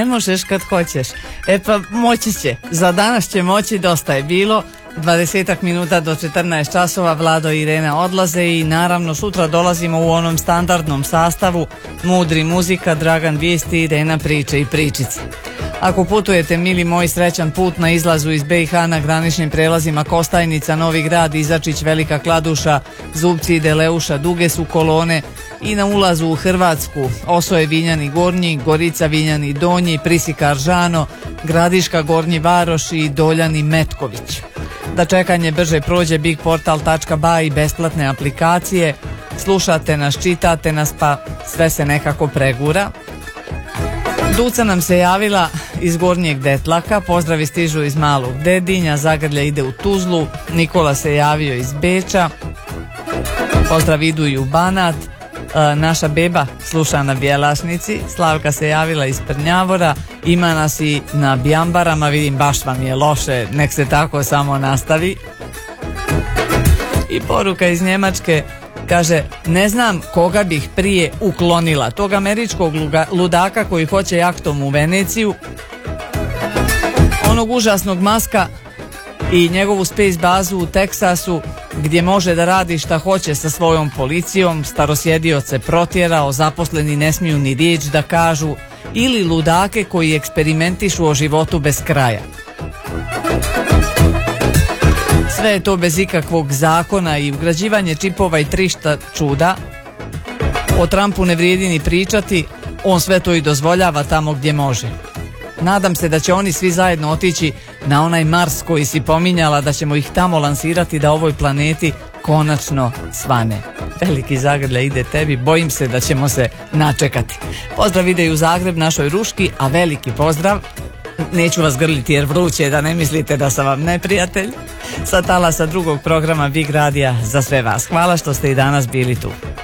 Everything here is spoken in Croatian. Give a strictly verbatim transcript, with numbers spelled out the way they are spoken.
ne možeš kad hoćeš. E pa moći će, za danas će moći, dosta je bilo. dvadesetak minuta do četrnaest časova Vlado i Irena odlaze i naravno sutra dolazimo u onom standardnom sastavu: Mudri muzika, Dragan vijesti, Irena priče i pričice. Ako putujete, mili moji, srećan put na izlazu iz B i H na graničnim prelazima Kostajnica, Novi Grad, Izačić, Velika Kladuša, Zubci i Deleuša, duge su kolone i na ulazu u Hrvatsku: Osoje, Vinjani Gornji, Gorica, Vinjani Donji, Prisikar, Žano, Gradiška, Gornji Varoš i Doljani Metković. Da čekanje brže prođe, big portal tačka ba i besplatne aplikacije. Slušate nas, čitate nas, pa sve se nekako pregura. Duca nam se javila iz Gornjeg Detlaka, pozdravi stižu iz Malog Dedinja, Zagrlja ide u Tuzlu, Nikola se javio iz Beča, pozdrav idu i u Banat, e, naša beba sluša na Bjelašnici, Slavka se javila iz Prnjavora, ima nas i na Bjambarama, vidim baš vam je loše, nek se tako samo nastavi. I poruka iz Njemačke, kaže: ne znam koga bih prije uklonila, tog američkog ludaka koji hoće jahtom u Veneciju, onog užasnog Maska i njegovu space bazu u Teksasu gdje može da radi šta hoće sa svojom policijom, starosjedioce protjerao, zaposleni ne smiju ni riječ da kažu, ili ludake koji eksperimentišu o životu bez kraja. Sve je to bez ikakvog zakona i ugrađivanje čipova i trišta čuda. O Trumpu ne vrijedi ni pričati, on sve to i dozvoljava tamo gdje može. Nadam se da će oni svi zajedno otići na onaj Mars koji si pominjala, da ćemo ih tamo lansirati da ovoj planeti konačno svane. Veliki Zagrlja ide tebi, bojim se da ćemo se načekati. Pozdrav ide i u Zagreb našoj Ruški, a veliki pozdrav, neću vas grliti jer vruće, da ne mislite da sam vam neprijatelj, sa talasa drugog programa Big Radija za sve vas. Hvala što ste i danas bili tu.